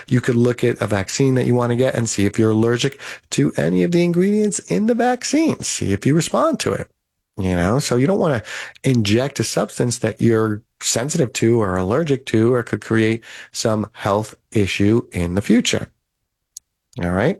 you could look at a vaccine that you want to get and see if you're allergic to any of the ingredients in the vaccine. See if you respond to it. So you don't want to inject a substance that you're sensitive to or allergic to or could create some health issue in the future. All right.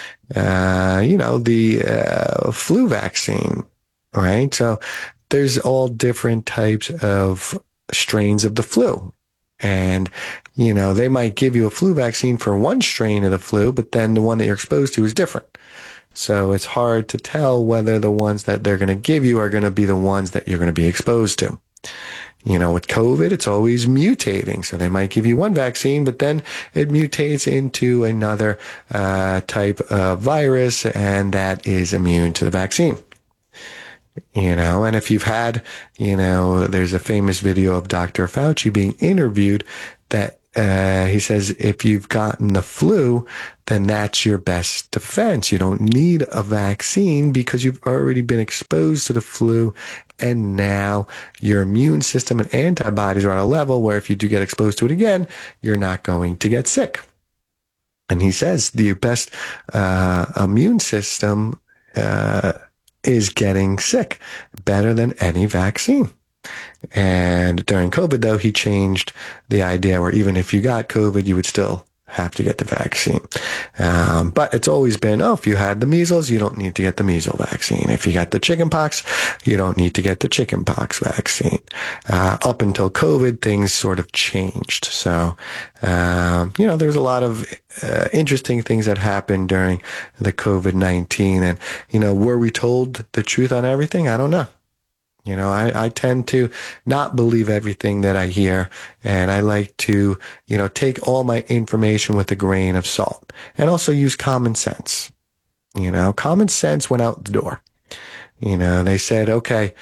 The flu vaccine, right? So there's all different types of strains of the flu. And, they might give you a flu vaccine for one strain of the flu, but then the one that you're exposed to is different. So it's hard to tell whether the ones that they're going to give you are going to be the ones that you're going to be exposed to. With COVID, it's always mutating. So they might give you one vaccine, but then it mutates into another type of virus, and that is immune to the vaccine. And if you've had, there's a famous video of Dr. Fauci being interviewed that he says, if you've gotten the flu, then that's your best defense. You don't need a vaccine because you've already been exposed to the flu. And now your immune system and antibodies are on a level where if you do get exposed to it again, you're not going to get sick. And he says the best immune system is getting sick better than any vaccine. And during COVID, though, he changed the idea where even if you got COVID, you would still have to get the vaccine. But it's always been, if you had the measles, you don't need to get the measles vaccine. If you got the chickenpox, you don't need to get the chickenpox vaccine. Up until COVID, things sort of changed. So, there's a lot of interesting things that happened during the COVID-19. And, were we told the truth on everything? I don't know. I tend to not believe everything that I hear, and I like to, take all my information with a grain of salt and also use common sense. Common sense went out the door. They said, okay,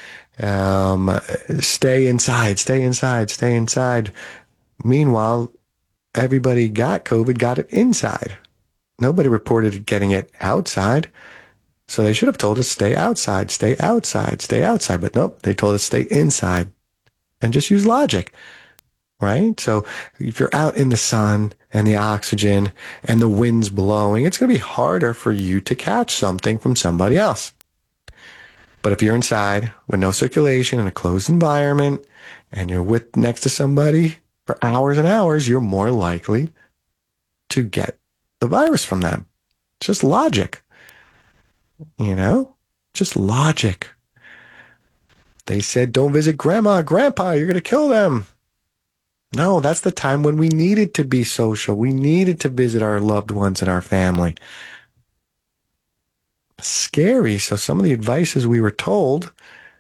stay inside, stay inside, stay inside. Meanwhile, everybody got COVID, got it inside. Nobody reported getting it outside. So they should have told us stay outside, stay outside, stay outside. But nope, they told us stay inside and just use logic, right? So if you're out in the sun and the oxygen and the wind's blowing, it's going to be harder for you to catch something from somebody else. But if you're inside with no circulation in a closed environment and you're next to somebody for hours and hours, you're more likely to get the virus from them. It's just logic. Just logic. They said, don't visit grandma, grandpa, you're going to kill them. No, that's the time when we needed to be social. We needed to visit our loved ones and our family. Scary. So some of the advices we were told,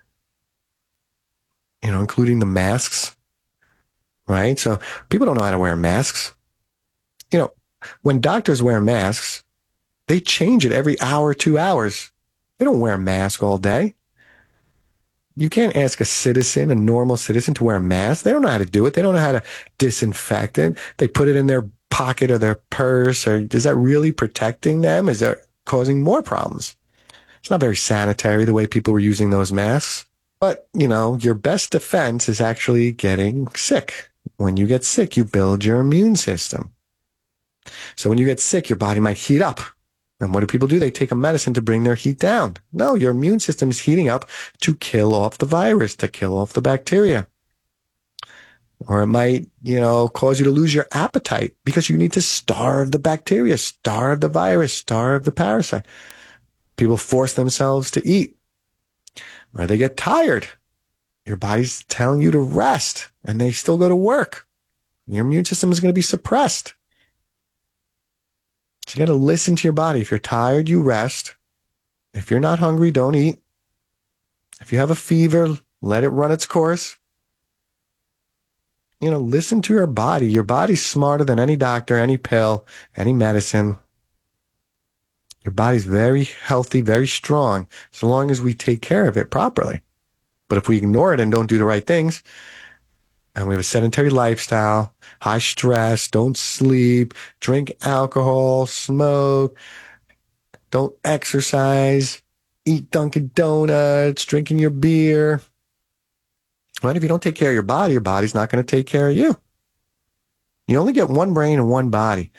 including the masks, right? So people don't know how to wear masks. When doctors wear masks, they change it every hour, 2 hours. They don't wear a mask all day. You can't ask a normal citizen to wear a mask. They don't know how to do it. They don't know how to disinfect it. They put it in their pocket or their purse. Or is that really protecting them? Is that causing more problems? It's not very sanitary the way people were using those masks. But, your best defense is actually getting sick. When you get sick, you build your immune system. So when you get sick, your body might heat up. And what do people do? They take a medicine to bring their heat down. No, your immune system is heating up to kill off the virus, to kill off the bacteria. Or it might, cause you to lose your appetite because you need to starve the bacteria, starve the virus, starve the parasite. People force themselves to eat. Or they get tired. Your body's telling you to rest and they still go to work. Your immune system is going to be suppressed. So you got to listen to your body. If you're tired, you rest. If you're not hungry, don't eat. If you have a fever, let it run its course. Listen to your body. Your body's smarter than any doctor, any pill, any medicine. Your body's very healthy, very strong, so long as we take care of it properly. But if we ignore it and don't do the right things, and we have a sedentary lifestyle, high stress, don't sleep, drink alcohol, smoke, don't exercise, eat Dunkin' Donuts, drinking your beer. Right? If you don't take care of your body's not going to take care of you. You only get one brain and one body.